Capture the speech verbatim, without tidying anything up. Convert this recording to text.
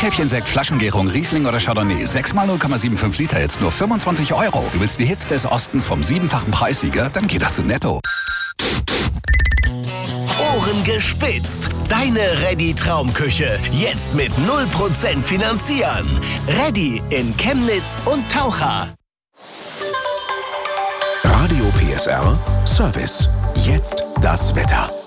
Rotkäppchensekt, Flaschengärung, Riesling oder Chardonnay. sechs mal null Komma fünfundsiebzig Liter, jetzt nur fünfundzwanzig Euro. Du willst die Hits des Ostens vom siebenfachen Preissieger? Dann geh doch zu Netto. Ohren gespitzt. Deine Reddy Traumküche. Jetzt mit null Prozent finanzieren. Reddy in Chemnitz und Taucha. Radio P S R Service. Jetzt das Wetter.